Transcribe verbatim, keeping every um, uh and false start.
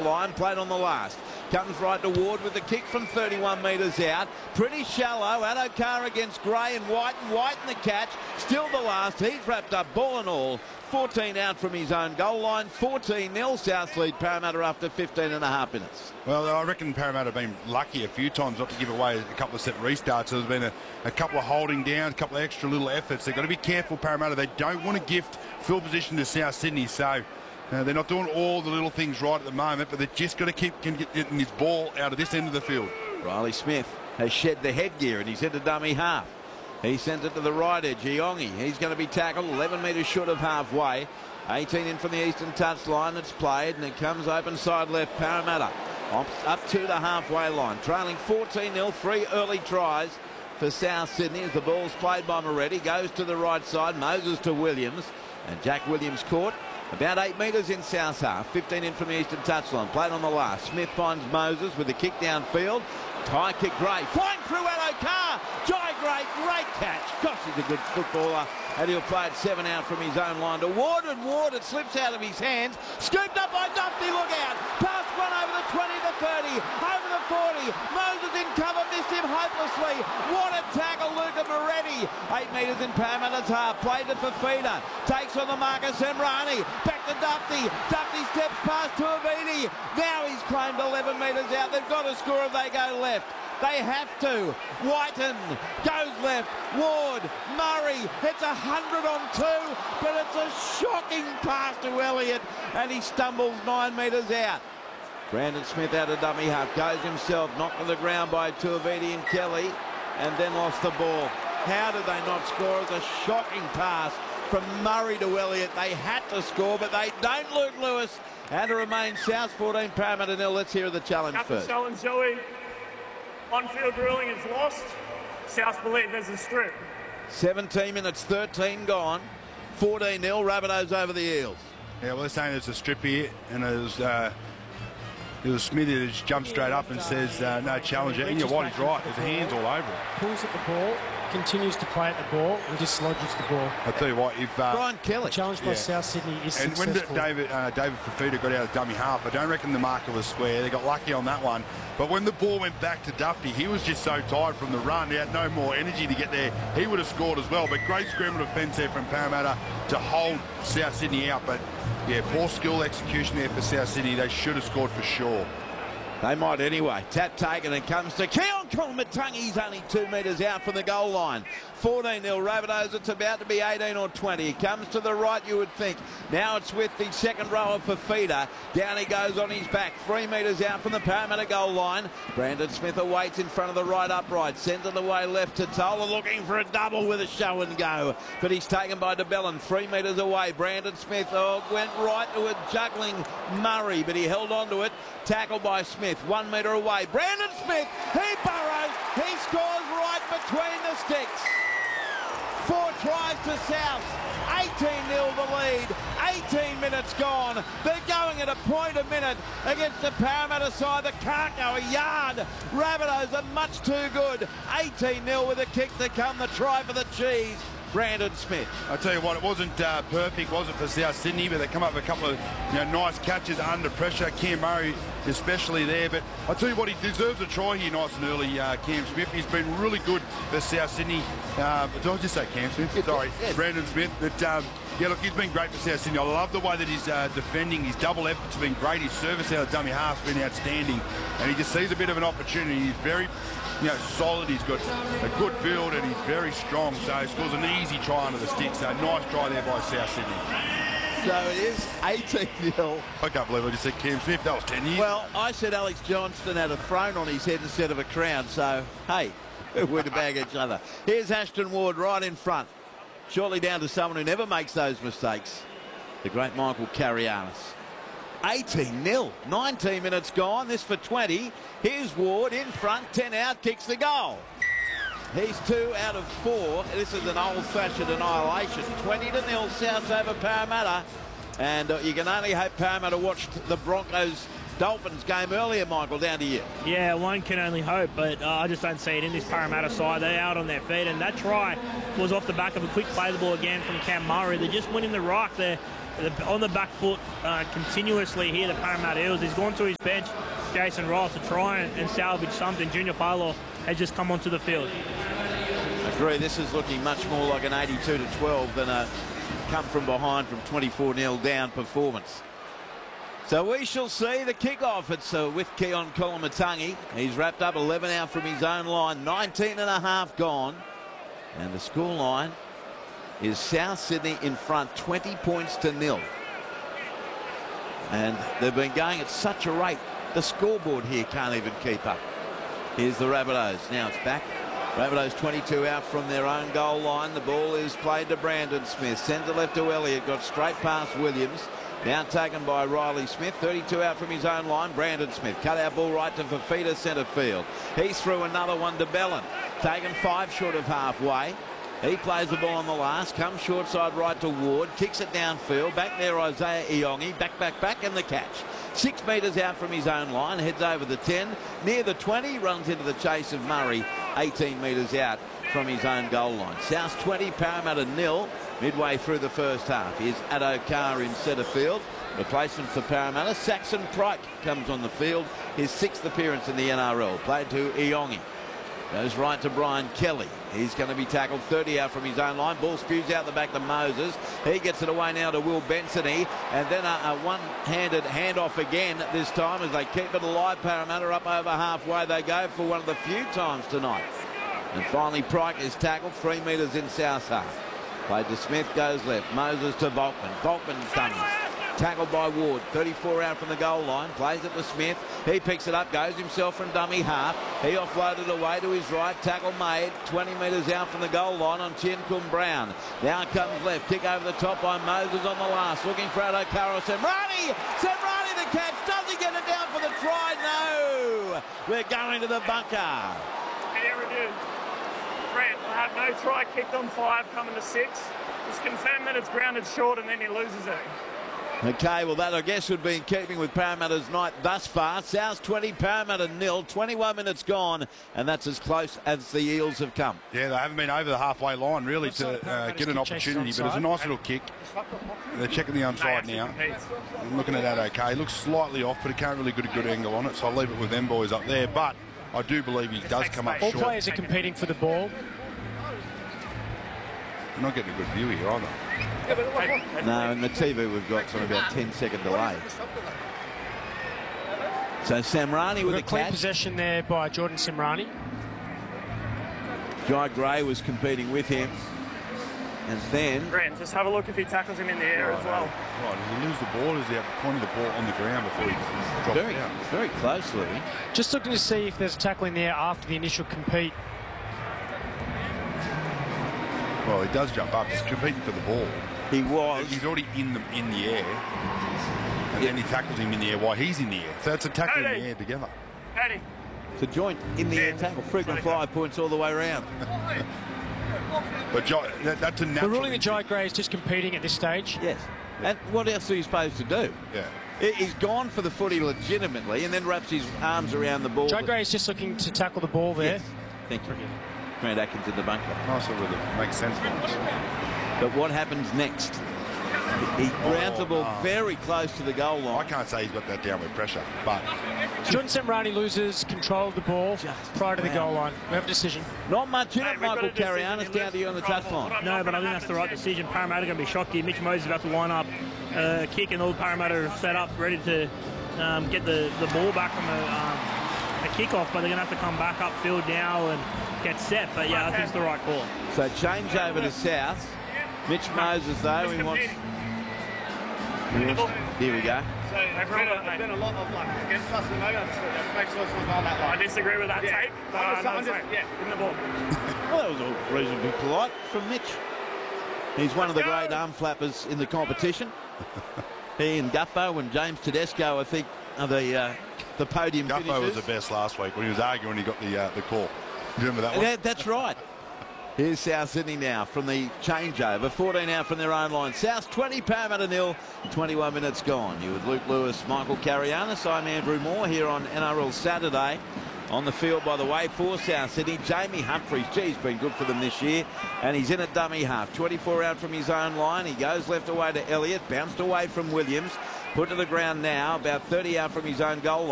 line, played on the last. Comes right to Ward with the kick from thirty-one metres out. Pretty shallow. Addo-Carr against Gray and White, and White in the catch. Still the last. He's wrapped up ball and all. fourteen out from his own goal line. fourteen nil South lead Parramatta after fifteen and a half minutes. Well, I reckon Parramatta have been lucky a few times not to give away a couple of set restarts. So there's been a, a couple of holding down, a couple of extra little efforts. They've got to be careful, Parramatta. They don't want to gift field position to South Sydney. So uh, they're not doing all the little things right at the moment, but they've just got to keep getting his ball out of this end of the field. Riley Smith has shed the headgear and he's into dummy half. He sends it to the right edge. Iongi, he's going to be tackled eleven metres short of halfway. eighteen in from the eastern touchline. It's played and it comes open side left. Parramatta up to the halfway line. Trailing fourteen nil. Three early tries for South Sydney as the ball's played by Moretti. Goes to the right side. Moses to Williams. And Jack Williams caught about eight metres in South half. fifteen in from the eastern touchline. Played on the last. Smith finds Moses with the kick downfield. High kick, Gray. Flying through Addo-Carr. Jai Gray, great catch. Gosh, he's a good footballer. And he'll play it seven out from his own line to Ward, and Ward, it slips out of his hands. Scooped up by Dufty, look out. Pass one over the twenty to thirty, over the forty. Moses in cover, missed him hopelessly. What a tackle, Luca Moretti. Eight metres in Parramatta's half. Played to Fifita. Takes on the marker, Semrani. Back to Dufty. Dufty steps past Tuiviti. Now he's claimed eleven metres out. They've got to score if they go left. They have to. Whiten goes left. Ward, Murray hits a hundred on two, but it's a shocking pass to Elliott, and he stumbles nine metres out. Brandon Smith out of dummy half, goes himself, knocked to the ground by Tuiviti and Kelly, and then lost the ball. How did they not score? It's a shocking pass from Murray to Elliott. They had to score, but they don't. Luke Lewis, and to remain South fourteen, Parramatta nil. Let's hear the challenge Captain first. Sal and Zoe. On-field ruling is lost. South believe there's a strip. seventeen minutes, thirteen gone. fourteen nil, Rabbitohs over the Eels. Yeah, well, they're saying there's a strip here, and it was, uh, it was Smithy that just jumps straight up and says, uh, no challenge. And you're right, he's right. There's hands all over it. Pulls at the ball, continues to play at the ball, and just lodges the ball. I'll tell you what, if... Uh, Brian Kelly. The challenge by yeah. South Sydney is and successful. when David uh, David Fifita got out of dummy half, I don't reckon the marker was square. They got lucky on that one. But when the ball went back to Dufty, he was just so tired from the run. He had no more energy to get there. He would have scored as well. But great scramble defence there from Parramatta to hold South Sydney out. But, yeah, poor skill execution there for South Sydney. They should have scored for sure. They might anyway. Tap taken and comes to Keon Koloamatangi. He's only two metres out from the goal line. fourteen nil Rabbitohs. It's about to be eighteen or twenty. He comes to the right, you would think. Now it's with the second row of Fifita. Down he goes on his back. Three metres out from the Parramatta goal line. Brandon Smith awaits in front of the right upright. Sends it away left to Tola, looking for a double with a show and go. But he's taken by DeBellin. Three metres away. Brandon Smith oh, went right to a juggling Murray, but he held on to it. Tackled by Smith. One metre away. Brandon Smith, he burrows. He scores right between the sticks. Four tries to South. eighteen nil the lead. eighteen minutes gone. They're going at a point a minute against the Parramatta side that can't go a yard. Rabbitohs are much too good. eighteen nil with a kick to come. The try for the cheese. Brandon Smith. I tell you what, it wasn't uh, perfect, was it, for South Sydney, but they come up with a couple of you know, nice catches under pressure. Cam Murray especially there, but I tell you what, he deserves a try here nice and early, uh, Cam Smith. He's been really good for South Sydney. Uh, did I just say Cam Smith? Yes, Sorry, yes. Brandon Smith. But um, yeah, look, he's been great for South Sydney. I love the way that he's uh, defending. His double efforts have been great. His service out of dummy half's been outstanding, and he just sees a bit of an opportunity. He's very you know, solid. He's got a good build and he's very strong. So he scores an easy try under the stick. So nice try there by South Sydney. So it is eighteen nil. I can't believe I just said Cam Smith. That was ten years. Well, I said Alex Johnston had a throne on his head instead of a crown. So, hey, we're to bag each other. Here's Ashton Ward right in front. Shortly down to someone who never makes those mistakes. The great Michael Carianis. eighteen nil. nineteen minutes gone. This for twenty. Here's Ward in front. ten out. Kicks the goal. He's two out of four. This is an old-fashioned annihilation. twenty to nil South over Parramatta. And uh, you can only hope Parramatta watched the Broncos Dolphins game earlier, Michael. Down to you. Yeah, one can only hope, but uh, I just don't see it in this Parramatta side. They're out on their feet, and that try was off the back of a quick play the ball again from Cam Murray. They're just winning the rock. They're the, on the back foot uh, continuously here, the Parramatta Eels. He's gone to his bench, Jason Ross, to try and, and salvage something. Junior Paulo has just come onto the field. Agree, this is looking much more like an eighty-two to twelve than a come from behind from twenty-four nil down performance. So we shall see the kickoff. It's uh, with Keon Kolomatangi. He's wrapped up eleven out from his own line, nineteen and a half gone. And the score line is South Sydney in front, twenty points to nil. And they've been going at such a rate, the scoreboard here can't even keep up. Here's the Rabbitohs. Now it's back. Rabbitohs twenty-two out from their own goal line. The ball is played to Brandon Smith. Centre left to Elliott. Got straight past Williams. Now taken by Riley Smith. thirty-two out from his own line. Brandon Smith. Cut out ball right to Fafita centre field. He's through another one to Bellin. Taken five short of halfway. He plays the ball on the last. Comes short side right to Ward. Kicks it downfield. Back there Isaiah Iongi. Back, back, back. And the catch. Six metres out from his own line. Heads over the ten. Near the twenty. Runs into the chase of Murray. eighteen metres out from his own goal line. South twenty, Parramatta nil. Midway through the first half. Here's Addo Carr in centre field. Replacement for Parramatta. Saxon Pryke comes on the field. His sixth appearance in the N R L. Played to Iongi. Goes right to Brian Kelly. He's going to be tackled thirty out from his own line. Ball spews out the back to Moses. He gets it away now to Will Bensony. And then a, a one-handed handoff again this time as they keep it alive. Parramatta up over halfway. They go for one of the few times tonight. And finally Pryke is tackled three metres in South half. Played to Smith, goes left. Moses to Volkman. Volkman's done this. Tackled by Ward. thirty-four out from the goal line. Plays it to Smith. He picks it up. Goes himself from dummy half. He offloaded away to his right. Tackle made. twenty metres out from the goal line on Tien Kum Brown. Now comes left. Kick over the top by Moses on the last. Looking for Addo Carr. Semrani! Semrani the catch. Does he get it down for the try? No! We're going to the bunker. Hey, Eridu. Grant will have no try, kicked on five, coming to six. It's confirmed that it's grounded short and then he loses it. Okay, well that I guess would be in keeping with Parramatta's night thus far. South twenty, Parramatta nil, twenty-one minutes gone, and that's as close as the Eels have come. Yeah, they haven't been over the halfway line really to uh, get an opportunity, but it's a nice little kick. They're checking the onside now. I'm looking at that okay. Looks slightly off, but it can't really get a good angle on it, so I'll leave it with them boys up there. But I do believe he does come up All short. players are competing for the ball. You're not getting a good view here either. No, in the T V we've got some about ten second delay. So Semrani with We've the got clean catch. possession there by Jordan Semrani. Jai Gray was competing with him. And then... Grant, just have a look if he tackles him in the air Right, as well. Right, did he lose the ball? Is he pointing the ball on the ground before he drops Very, it down? very closely. Just looking to see if there's a tackle in there after the initial compete. Well, he does jump up. He's competing for the ball. He was. He's already in the in the air, and then he tackles him in the air while he's in the air. So it's a tackle in the air together. Paddy. It's a joint in the air tackle. Frequent five points all the way around. But Jai, that, that's a natural. We're ruling that Jai Gray is just competing at this stage. Yes. And what else are you supposed to do? Yeah. He- He's gone for the footy legitimately and then wraps his arms around the ball. Jai Gray is just looking to tackle the ball there. Yes. Thank you. Grant Atkins in the bunker. Nice little rhythm. Makes sense for us. But what happens next? He grounds the ball no. very close to the goal I line. can't say he's got that downward pressure, but Jordan Semrani loses control of the ball Just prior to the wow. goal line. We have a decision. Not much in Hey, it, we've got Michael a decision. Carrianis He down to you on the loses touchline. control. No, but I think that's the right decision. Parramatta are going to be shocked here. Mitch Moses is about to line up, uh, kick, and all Parramatta are set up, ready to um, get the, the ball back from a, um, a kickoff, but they're going to have to come back upfield now and get set. But yeah, I think it's the right call. So change over to South. Mitch Moses, though, he wants... he wants- Here we go. So they've got it, mate. been a lot of like against us, you know, that's, that makes us go that I line. disagree with that Yeah. take, but I'm I just- know I'm it's just- right. yeah. In the ball. Well, that was all reasonably polite from Mitch. He's one of the Let's great go. arm flappers in the competition. He and Guffo and James Tedesco, I think, are the uh, the podium Guffo was finishers. the best last week when he was arguing. He got the uh, the call. Do you remember that one? That, that's right. Here's South Sydney now from the changeover. fourteen out from their own line. South twenty, Parramatta nil. twenty-one minutes gone. You with Luke Lewis, Michael Carrianis. I'm Andrew Moore here on N R L Saturday. On the field, by the way, for South Sydney, Jamie Humphries. Gee, he's been good for them this year. And he's in at dummy half. twenty-four out from his own line. He goes left away to Elliott. Bounced away from Williams. Put to the ground now. About thirty out from his own goal line.